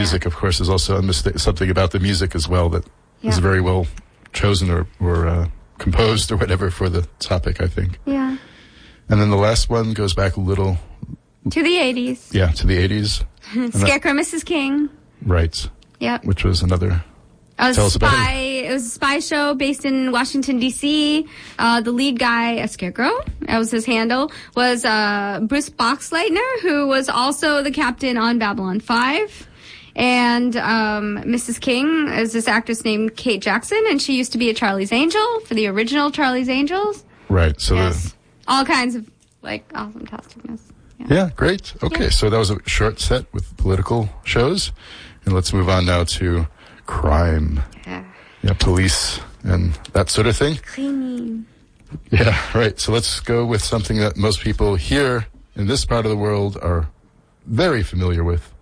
music, of course, is also something about the music as well that is very well chosen or composed or whatever for the topic, I think. Yeah. And then the last one goes back a little... To the 80s. Yeah, to the 80s. Scarecrow Mrs. King. Right. Yep. Which was another... It was a spy show based in Washington, D.C. The lead guy, Scarecrow, that was his handle, was Bruce Boxleitner, who was also the captain on Babylon 5. And Mrs. King is this actress named Kate Jackson, and she used to be a Charlie's Angel for the original Charlie's Angels. Right. So all kinds of, awesome tasticness. Yeah, great. Okay, so that was a short set with political shows. And let's move on now to... crime. Yeah, police and that sort of thing. Cleaning. Yeah, right. So let's go with something that most people here in this part of the world are very familiar with.